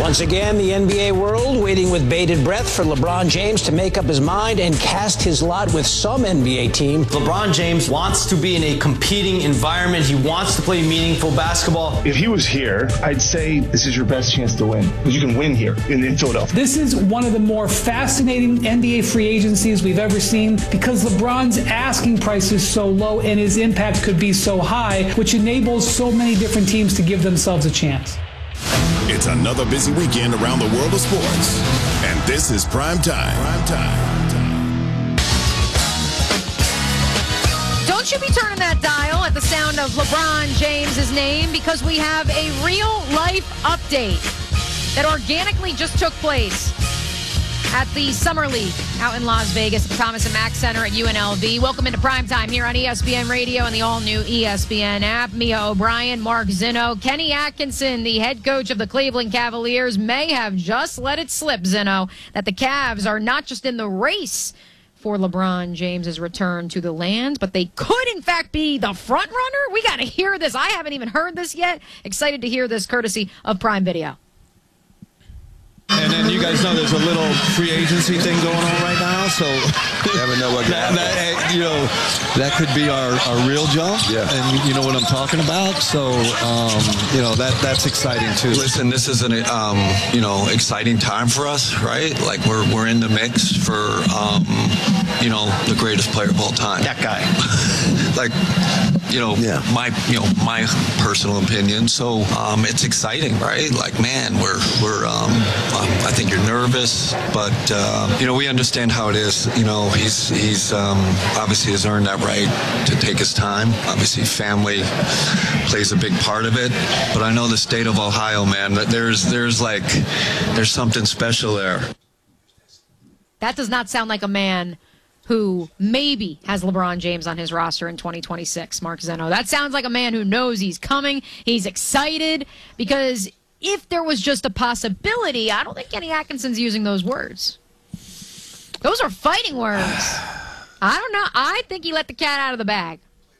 Once again, the NBA world waiting with bated breath for LeBron James to make up his mind and cast his lot with some NBA team. LeBron James wants to be in a competing environment. He wants to play meaningful basketball. If he was here, I'd say this is your best chance to win, because you can win here in Philadelphia. This is one of the more fascinating NBA free agencies we've ever seen, because LeBron's asking price is so low and his impact could be so high, which enables so many different teams to give themselves a chance. It's another busy weekend around the world of sports, and this is Prime Time. Don't you be turning that dial at the sound of LeBron James's name, because we have a real-life update that organically just took place at the Summer League out in Las Vegas at the Thomas & Mack Center at UNLV. Welcome into Primetime here on ESPN Radio and the all-new ESPN app. Mia O'Brien, Mark Zinno, Kenny Atkinson, the head coach of the Cleveland Cavaliers, may have just let it slip, Zinno, that the Cavs are not just in the race for LeBron James's return to the land, but they could, in fact, be the front runner. We got to hear this. I haven't even heard this yet. Excited to hear this courtesy of Prime Video. And then you guys know there's a little free agency thing going on right now, so never know what that could be our real jump. Yeah. And you know what I'm talking about. So that's exciting too. Listen, this is an exciting time for us, right? Like we're in the mix for the greatest player of all time. That guy. My personal opinion. So it's exciting, right? Like, man, we're I think you're nervous, but we understand how it is. He's obviously has earned that right to take his time. Obviously, family plays a big part of it. But I know the state of Ohio, man. That there's something special there. That does not sound like a man who maybe has LeBron James on his roster in 2026, Mark Zinno. That sounds like a man who knows he's coming. He's excited, because if there was just a possibility, I don't think Kenny Atkinson's using those words. Those are fighting words. I don't know. I think he let the cat out of the bag.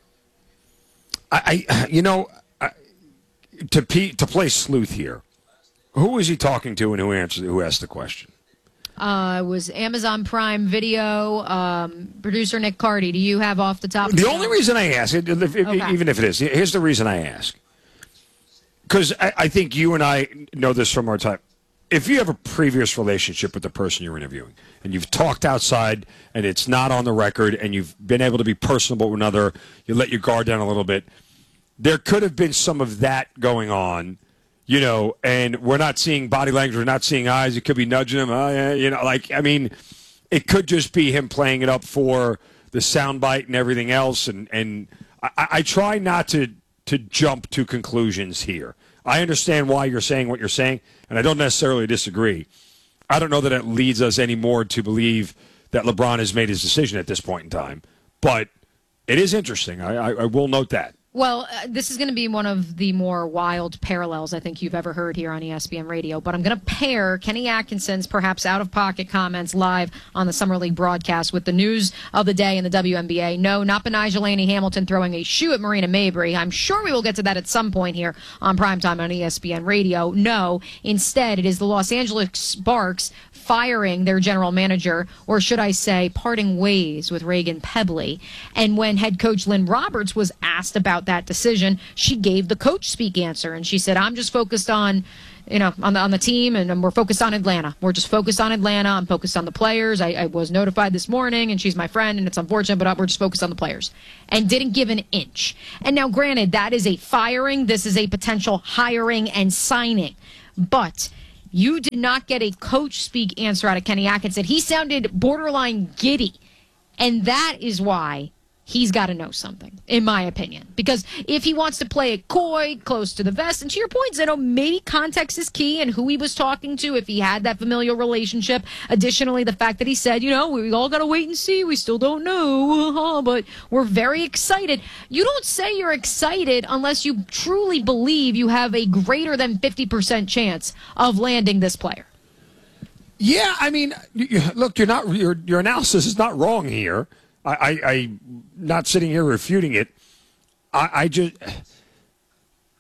To play sleuth here, who is he talking to and who asked the question? It was Amazon Prime Video, producer Nick Carty. Do you have off the top of the only reason I ask, even if it is, here's the reason I ask. Because I think you and I know this from our time. If you have a previous relationship with the person you're interviewing, and you've talked outside, and it's not on the record, and you've been able to be personable with another, you let your guard down a little bit, there could have been some of that going on. And we're not seeing body language, we're not seeing eyes. It could be nudging him. It could just be him playing it up for the soundbite and everything else. And I try not to jump to conclusions here. I understand why you're saying what you're saying, and I don't necessarily disagree. I don't know that it leads us anymore to believe that LeBron has made his decision at this point in time. But it is interesting. I will note that. Well, this is going to be one of the more wild parallels I think you've ever heard here on ESPN Radio. But I'm going to pair Kenny Atkinson's perhaps out-of-pocket comments live on the Summer League broadcast with the news of the day in the WNBA. No, not Benijah Laney Hamilton throwing a shoe at Marina Mabrey. I'm sure we will get to that at some point here on Primetime on ESPN Radio. No, instead, it is the Los Angeles Sparks firing their general manager, or should I say parting ways with Reagan Pebley. And when head coach Lynn Roberts was asked about that decision, she gave the coach speak answer, and she said, I'm just focused on the team, and we're focused on Atlanta. We're just focused on Atlanta. I'm focused on the players. I was notified this morning, and she's my friend, and it's unfortunate, but we're just focused on the players. And didn't give an inch. And now, granted, that is a firing. This is a potential hiring and signing. But you did not get a coach speak answer out of Kenny Atkinson. He sounded borderline giddy. And that is why he's got to know something, in my opinion. Because if he wants to play it coy, close to the vest, and to your point, Zeno, maybe context is key and who he was talking to, if he had that familial relationship. Additionally, the fact that he said, we all got to wait and see. We still don't know, but we're very excited. You don't say you're excited unless you truly believe you have a greater than 50% chance of landing this player. Yeah, I mean, look, your analysis is not wrong here. I'm not sitting here refuting it. I just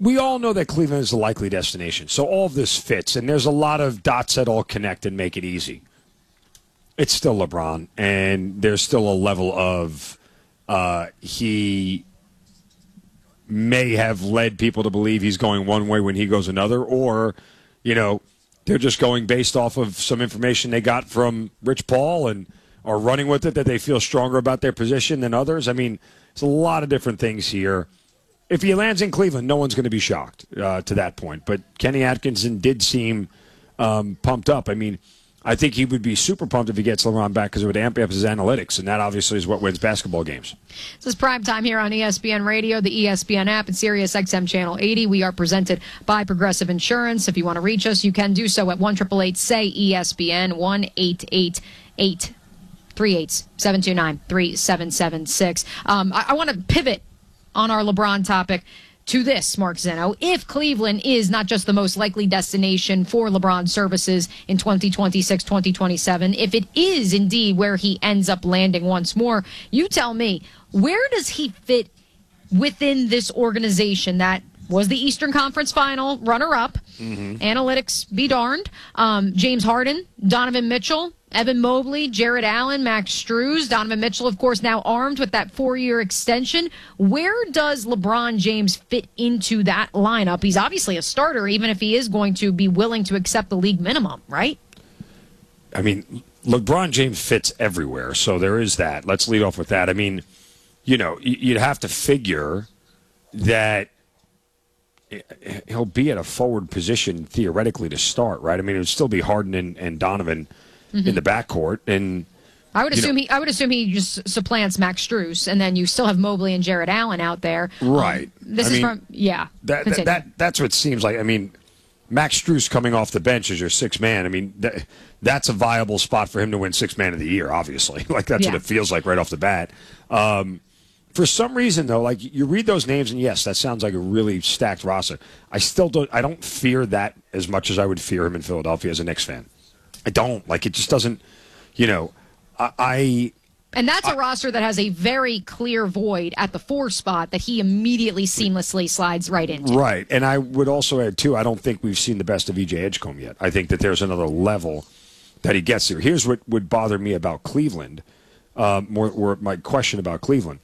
we all know that Cleveland is a likely destination, so all of this fits, and there's a lot of dots that all connect and make it easy. It's still LeBron, and there's still a level of he may have led people to believe he's going one way when he goes another, or, they're just going based off of some information they got from Rich Paul and are running with it, that they feel stronger about their position than others. I mean, there's a lot of different things here. If he lands in Cleveland, no one's going to be shocked to that point. But Kenny Atkinson did seem pumped up. I mean, I think he would be super pumped if he gets LeBron back because it would amp up his analytics, and that obviously is what wins basketball games. This is Prime Time here on ESPN Radio, the ESPN app, and Sirius XM Channel 80. We are presented by Progressive Insurance. If you want to reach us, you can do so at 1-888-SAY-ESPN, 1-888-38-729-3776. I want to pivot on our LeBron topic to this, Mark Zeno. If Cleveland is not just the most likely destination for LeBron's services in 2026, 2027, if it is indeed where he ends up landing once more, you tell me, where does he fit within this organization that was the Eastern Conference Final runner-up? Analytics be darned. James Harden, Donovan Mitchell, Evan Mobley, Jared Allen, Max Strus. Donovan Mitchell, of course, now armed with that 4-year extension. Where does LeBron James fit into that lineup? He's obviously a starter, even if he is going to be willing to accept the league minimum, right? I mean, LeBron James fits everywhere, so there is that. Let's lead off with that. I mean, you'd have to figure that he'll be at a forward position theoretically to start, right? I mean, it would still be Harden and Donovan in the backcourt, and I would assume he just supplants Max Strus, and then you still have Mobley and Jared Allen out there, right? That's what it seems like. I mean, Max Strus coming off the bench as your sixth man. I mean, that's a viable spot for him to win Sixth Man of the Year. Obviously, like that's what it feels like right off the bat. For some reason, though, like you read those names, and yes, that sounds like a really stacked roster. I don't fear that as much as I would fear him in Philadelphia as a Knicks fan. I don't. Like, it just doesn't, And that's a roster that has a very clear void at the 4 spot that he immediately seamlessly slides right into. Right. And I would also add, too, I don't think we've seen the best of E.J. Edgecombe yet. I think that there's another level that he gets there. Here's what would bother me about Cleveland, or my question about Cleveland.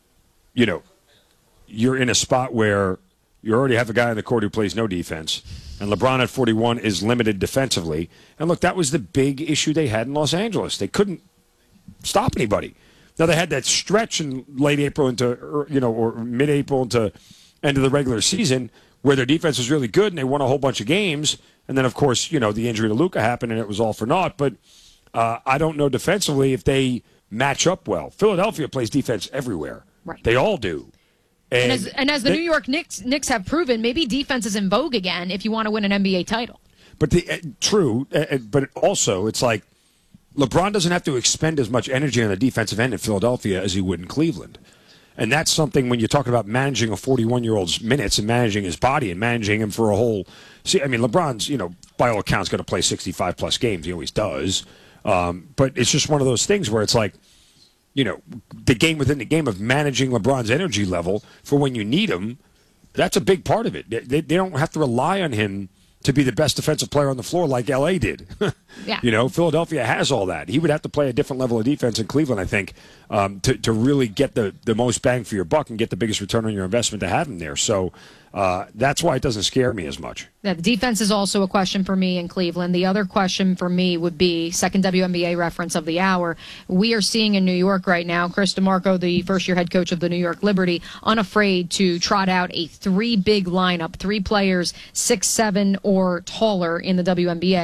You're in a spot where you already have a guy on the court who plays no defense, and LeBron at 41 is limited defensively. And look, that was the big issue they had in Los Angeles. They couldn't stop anybody. Now, they had that stretch in late April or mid-April into end of the regular season where their defense was really good and they won a whole bunch of games. And then, of course, the injury to Luka happened and it was all for naught. But I don't know defensively if they match up well. Philadelphia plays defense everywhere. Right. They all do. And as the New York Knicks have proven, maybe defense is in vogue again if you want to win an NBA title. But true, but also it's like LeBron doesn't have to expend as much energy on the defensive end in Philadelphia as he would in Cleveland. And that's something when you're talking about managing a 41-year-old's minutes and managing his body and managing him for a whole – see, I mean, LeBron's, by all accounts, going to play 65-plus games. He always does. But it's just one of those things where it's like, the game within the game of managing LeBron's energy level for when you need him, that's a big part of it. They don't have to rely on him to be the best defensive player on the floor like L.A. did. Philadelphia has all that. He would have to play a different level of defense in Cleveland, I think, to really get the most bang for your buck and get the biggest return on your investment to have him there. So that's why it doesn't scare me as much. Yeah, the defense is also a question for me in Cleveland. The other question for me would be, second WNBA reference of the hour, we are seeing in New York right now, Chris DeMarco, the first-year head coach of the New York Liberty, unafraid to trot out a 3 big lineup, 3 players, 6'7" or taller in the WNBA.